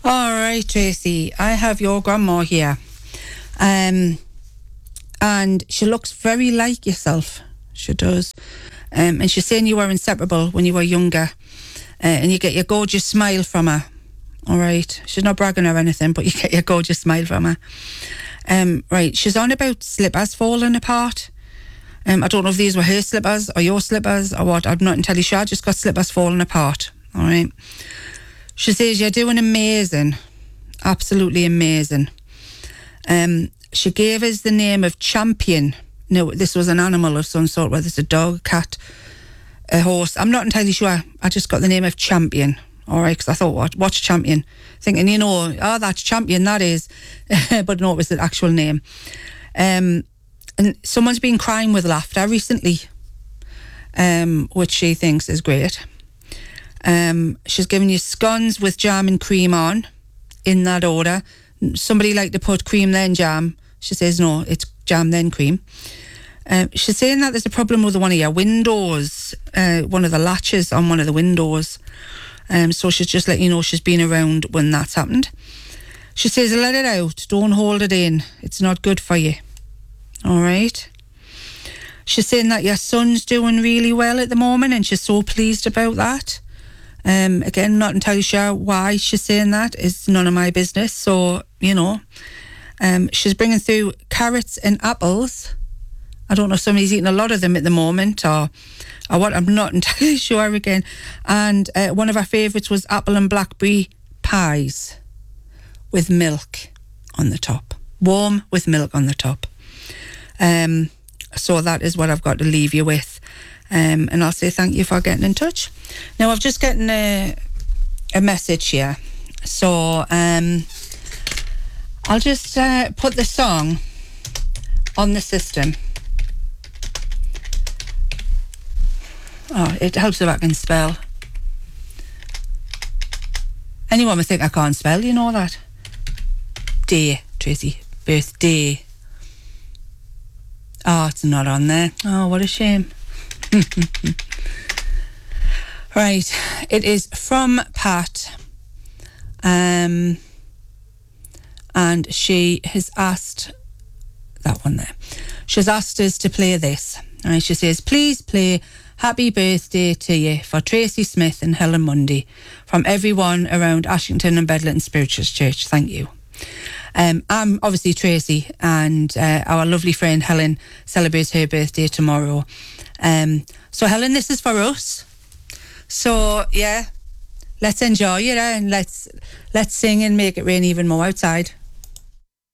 All right, Tracy, I have your grandma here. And she looks very like yourself. She does. And she's saying you were inseparable when you were younger. And you get your gorgeous smile from her. All right. She's not bragging or anything, but you get your gorgeous smile from her. Right. She's on about slippers falling apart. I don't know if these were her slippers or your slippers or what. I'm not entirely sure. I just got slippers falling apart. All right. She says you're doing amazing. Absolutely amazing. She gave us the name of Champion. No, this was an animal of some sort, whether it's a dog, cat, a horse. I'm not entirely sure. I just got the name of Champion. All right, because I thought, what's Champion? Thinking, that's Champion, that is. But no, it was the actual name. And someone's been crying with laughter recently, which she thinks is great. She's given you scones with jam and cream on, in that order. Somebody liked to put cream then jam. She says, no, it's jam then cream. She's saying that there's a problem with one of your windows, one of the latches on one of the windows. So she's just letting you know she's been around when that's happened. She says, let it out. Don't hold it in. It's not good for you. All right. She's saying that your son's doing really well at the moment and she's so pleased about that. Again, not entirely sure why she's saying that. It's none of my business. So, she's bringing through carrots and apples. I don't know if somebody's eating a lot of them at the moment or what. I'm not entirely sure again. And one of our favourites was apple and blackberry pies with milk on the top. Warm with milk on the top. So that is what I've got to leave you with. And I'll say thank you for getting in touch. Now, I've just gotten a message here. So I'll just put the song on the system. Oh, it helps if I can spell. Anyone would think I can't spell, you know that? Day, Tracy. Birthday. Oh, it's not on there. Oh, what a shame. Right, it is from Pat, and she has asked that one there. She's asked us to play this, and she says, "Please play Happy Birthday to You for Tracy Smith and Helen Mundy from everyone around Ashington and Bedlington Spiritual Church. Thank you." I'm obviously Tracy, and our lovely friend Helen celebrates her birthday tomorrow. So Helen, this is for us. So yeah, let's enjoy it and let's sing and make it rain even more outside.